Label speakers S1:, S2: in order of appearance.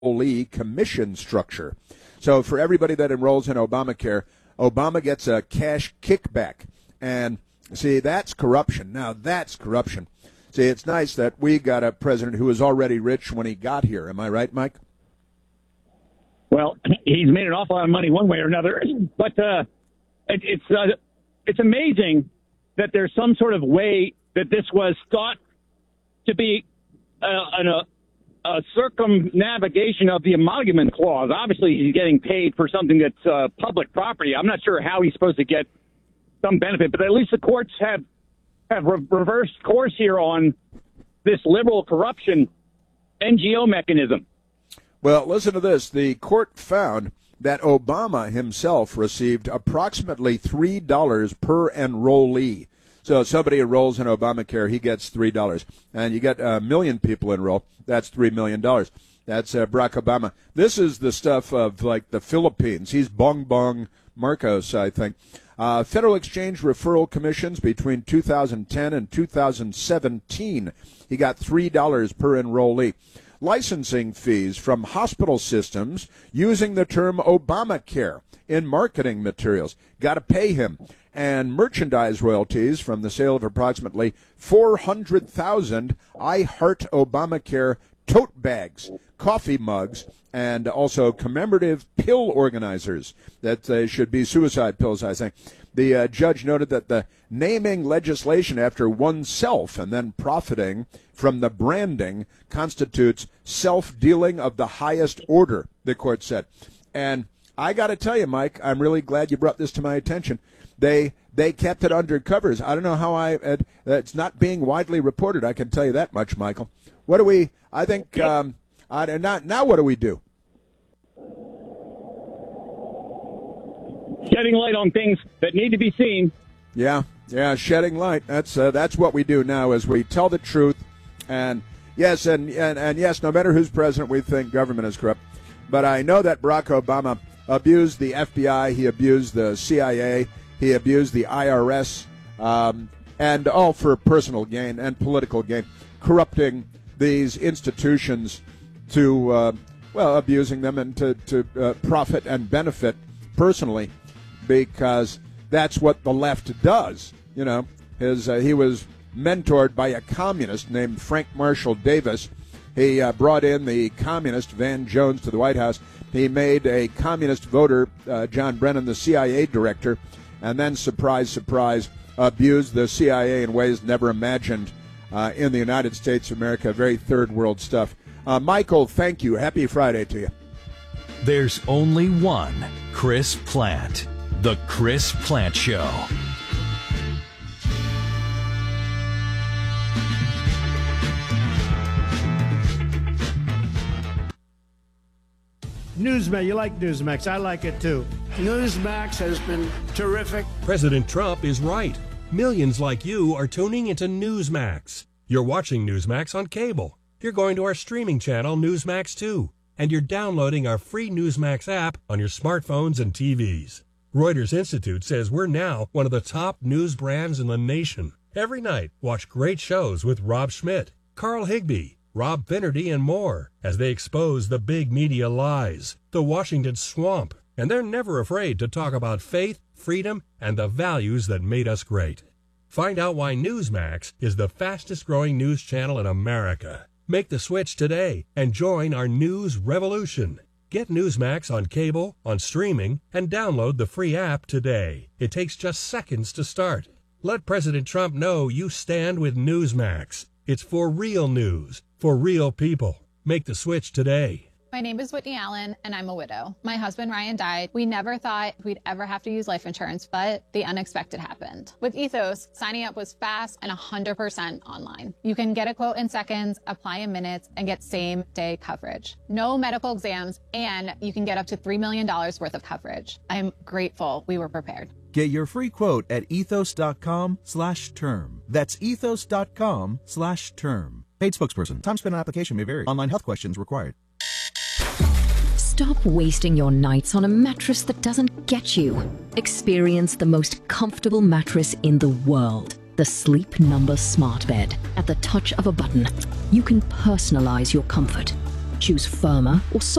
S1: enrollee commission structure. So for everybody that enrolls in Obamacare, Obama gets a cash kickback. And see, that's corruption. Now, that's corruption. See, it's nice that we got a president who was already rich when he got here. Am I right, Mike?
S2: Well, he's made an awful lot of money one way or another. But it's amazing that there's some sort of way that this was thought to be a circumnavigation of the emolument clause. Obviously, he's getting paid for something that's public property. I'm not sure how he's supposed to get some benefit, but at least the courts have reversed course here on this liberal corruption NGO mechanism.
S1: Well, listen to this. The court found that Obama himself received approximately $3 per enrollee. So if somebody enrolls in Obamacare, he gets $3. And you get a million people enroll, that's $3 million. That's Barack Obama. This is the stuff of, like, the Philippines. He's Bongbong Marcos, I think. Federal Exchange Referral Commissions between 2010 and 2017. He got $3 per enrollee. Licensing fees from hospital systems using the term Obamacare in marketing materials. Got to pay him. And merchandise royalties from the sale of approximately 400,000 I Heart Obamacare tote bags, coffee mugs, and also commemorative pill organizers that should be suicide pills, I think. The judge noted that the naming legislation after oneself and then profiting from the branding constitutes self-dealing of the highest order, the court said. And I got to tell you, Mike, I'm really glad you brought this to my attention. They kept it under covers. I don't know how it's not being widely reported. I can tell you that much, Michael. What do we, I think, now what do we do?
S2: Shedding light on things that need to be seen.
S1: Yeah, shedding light. That's what we do now, is we tell the truth. And yes, and yes, no matter who's president, we think government is corrupt. But I know that Barack Obama abused the FBI, he abused the CIA, he abused the IRS, and all for personal gain and political gain, corrupting these institutions to, abusing them and to profit and benefit personally, because that's what the left does. You know, he was mentored by a communist named Frank Marshall Davis. He brought in the communist Van Jones to the White House. He made a communist voter, John Brennan, the CIA director, and then, surprise, surprise, abused the CIA in ways never imagined in the United States of America. Very third world stuff. Michael, thank you. Happy Friday to you.
S3: There's only one Chris Plante. The Chris Plante Show.
S4: Newsmax, you like Newsmax. I like it too. Newsmax has been terrific.
S5: President Trump is right. Millions like you are tuning into Newsmax. You're watching Newsmax on cable. You're going to our streaming channel, Newsmax 2. And you're downloading our free Newsmax app on your smartphones and TVs. Reuters Institute says we're now one of the top news brands in the nation. Every night, watch great shows with Rob Schmidt, Carl Higbie, Rob Finnerty, and more as they expose the big media lies, the Washington swamp, and they're never afraid to talk about faith, freedom, and the values that made us great. Find out why Newsmax is the fastest-growing news channel in America. Make the switch today and join our news revolution. Get Newsmax on cable, on streaming, and download the free app today. It takes just seconds to start. Let President Trump know you stand with Newsmax. It's for real news, for real people. Make the switch today.
S6: My name is Whitney Allen, and I'm a widow. My husband, Ryan, died. We never thought we'd ever have to use life insurance, but the unexpected happened. With Ethos, signing up was fast and 100% online. You can get a quote in seconds, apply in minutes, and get same-day coverage. No medical exams, and you can get up to $3 million worth of coverage. I'm grateful we were prepared.
S7: Get your free quote at ethos.com/term. That's ethos.com/term. Paid spokesperson. Time spent on application may vary. Online health questions required.
S8: Stop wasting your nights on a mattress that doesn't get you. Experience the most comfortable mattress in the world. The Sleep Number Smart Bed. At the touch of a button, you can personalize your comfort. Choose firmer or